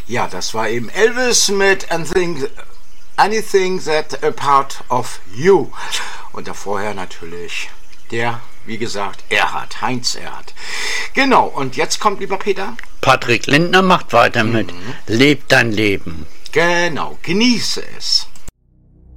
Ja, das war eben Elvis mit Anything That a Part of You. Und davorher natürlich der, wie gesagt, Heinz Erhardt. Genau, und jetzt kommt, lieber Peter. Patrick Lindner macht weiter mit Leb dein Leben. Genau, genieße es.